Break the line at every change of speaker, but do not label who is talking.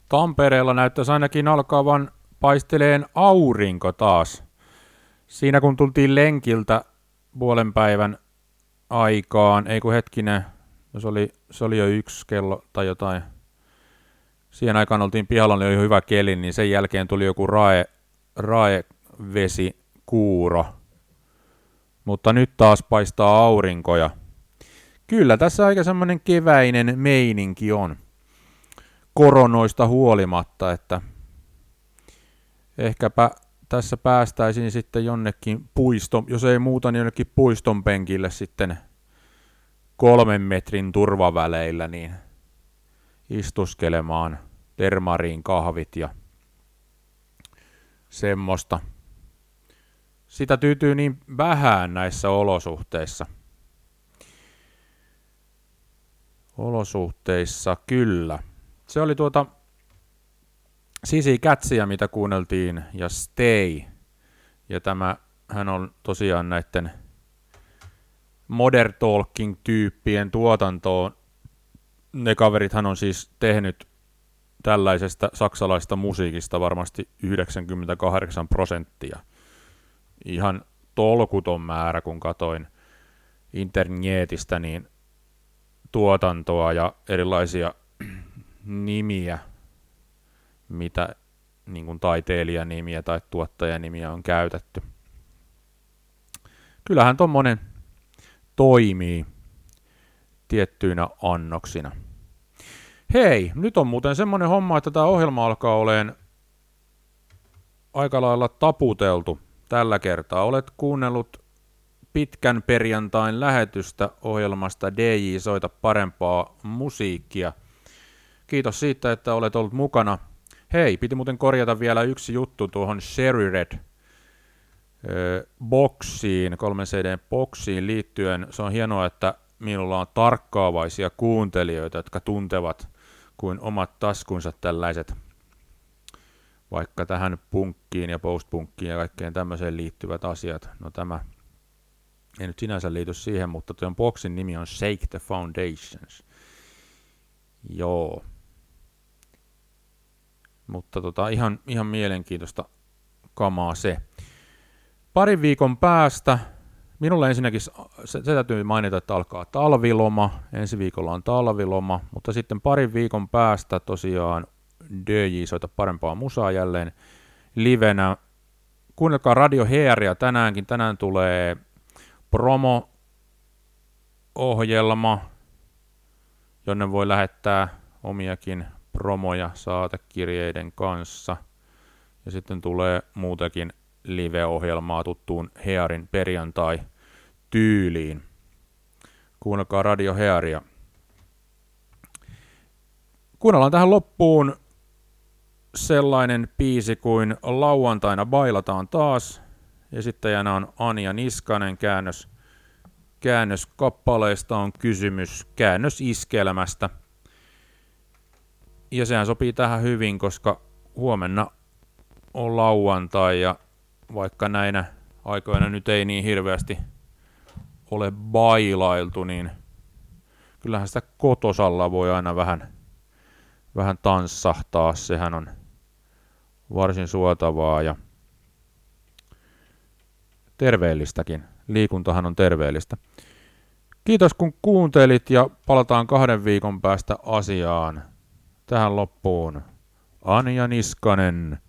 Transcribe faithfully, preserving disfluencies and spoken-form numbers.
Tampereella näyttäisi ainakin alkavan paisteleen aurinko taas. Siinä kun tultiin lenkiltä puolen päivän aikaan, ei kun hetkinen, no se, oli, se oli jo yksi kello tai jotain. Siihen aikaan oltiin pihalla, niin oli hyvä keli, niin sen jälkeen tuli joku rae, raevesikuuro. Mutta nyt taas paistaa aurinkoja. Kyllä tässä aika semmoinen keväinen meininki on. Koronoista huolimatta, että ehkäpä tässä päästäisiin sitten jonnekin puiston, jos ei muuta, niin jonnekin puiston penkille sitten kolmen metrin turvaväleillä niin istuskelemaan termariin kahvit ja semmoista. Sitä tyytyy niin vähän näissä olosuhteissa. Olosuhteissa kyllä. Se oli tuota Sisi Kätsiä, mitä kuunneltiin, ja Stay. Ja tämä, hän on tosiaan näiden Modern Talking-tyyppien tuotantoon. Ne kaverithan on siis tehnyt tällaisesta saksalaista musiikista varmasti yhdeksänkymmentäkahdeksan prosenttia. Ihan tolkuton määrä, kun katoin internetistä, niin tuotantoa ja erilaisia nimiä, mitä niin kuin taiteilijanimiä tai tuottajanimiä on käytetty. Kyllähän tommonen toimii tiettyinä annoksina. Hei, nyt on muuten semmonen homma, että tämä ohjelma alkaa olemaan aika lailla taputeltu tällä kertaa. Olet kuunnellut pitkän perjantain lähetystä ohjelmasta D J Soita parempaa musiikkia. Kiitos siitä, että olet ollut mukana. Hei, piti muuten korjata vielä yksi juttu tuohon Cherry Red boksiin, kolmen C D:n boksiin liittyen. Se on hienoa, että minulla on tarkkaavaisia kuuntelijoita, jotka tuntevat kuin omat taskunsa tällaiset, vaikka tähän punkkiin ja postpunkkiin ja kaikkeen tämmöiseen liittyvät asiat. No tämä ei nyt sinänsä liity siihen, mutta tuon boksin nimi on Shake the Foundations. Joo. Mutta tota, ihan, ihan mielenkiintoista kamaa se. Parin viikon päästä, minulle ensinnäkin se, se täytyy mainita, että alkaa talviloma, ensi viikolla on talviloma, mutta sitten parin viikon päästä tosiaan D J Soita parempaa musaa jälleen livenä. Kuunnelkaa Radio Hearia tänäänkin, tänään tulee promo-ohjelma, jonne voi lähettää omiakin promoja saatekirjeiden kanssa. Ja sitten tulee muutakin live-ohjelmaa tuttuun Hearin perjantai-tyyliin. Kuunnelkaa Radio Hearia. Kuunnellaan tähän loppuun sellainen biisi kuin Lauantaina bailataan taas. Esittäjänä on Anja Niskanen. Käännös, käännös kappaleesta on kysymys käännösiskelmästä. Ja sehän sopii tähän hyvin, koska huomenna on lauantai ja vaikka näinä aikoina nyt ei niin hirveästi ole bailailtu, niin kyllähän sitä kotosalla voi aina vähän, vähän tanssahtaa. Sehän on varsin suotavaa ja terveellistäkin. Liikuntahan on terveellistä. Kiitos kun kuuntelit ja palataan kahden viikon päästä asiaan. Tähän loppuun Anja Niskanen.